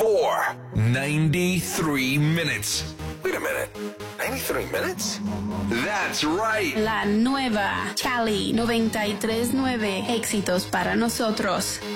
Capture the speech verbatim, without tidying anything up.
for ninety-three minutes. Wait a minute. ninety-three minutes? That's right. La nueva Cali noventa y tres nueve. Éxitos para nosotros.